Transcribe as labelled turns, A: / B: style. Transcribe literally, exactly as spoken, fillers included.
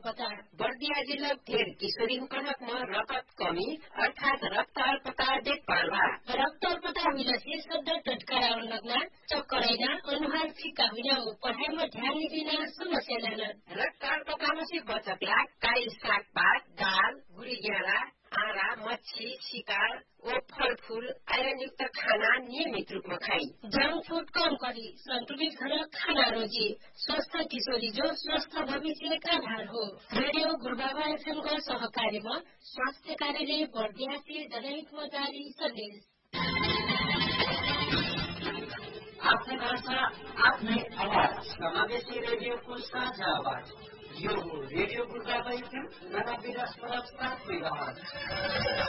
A: बता
B: बर्दिया जिल्ला फेर किशोरी हुकनकमा रगत कमी अर्थात रक्त अल्पता देखभाल
A: रक्त अल्पता हुँदा सदर टटकारा नग्ना चक्करैना अनुहार फिक्का हुन पढाइमा ध्यान दिदिन समस्या नानन्
B: रक्त अल्पतामा से बचतला काई सागपात दाल गुडी गेडा आँडा मच्छी शिकार ओ फलफूल आइरनयुक्त खाना नियमित रूपमा खाई
A: जंक फूड कम करी संतुलित खाना रोजी स्वस्थ किशोरी जो स्वस्थ भविष्य का आधार हो। रेडियो गुरुबाबा एफएम को सहकार्यमा स्वास्थ्य कार्यालय बर्दिया से जनहितमा जारी सन्देश।
C: आफ्नै भाषा आफ्नै आवाज समावेशी रेडियोको साझा आवाज यो रेडियो गुरुबाबा एफएम नब्बे दशमलव सात मेगाहर्ज।